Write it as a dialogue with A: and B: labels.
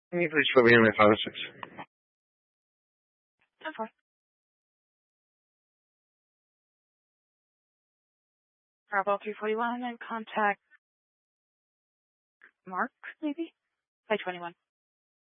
A: Can you please put me in my 506?
B: 10-4. Bravo 341 and contact Mark, maybe? By 21.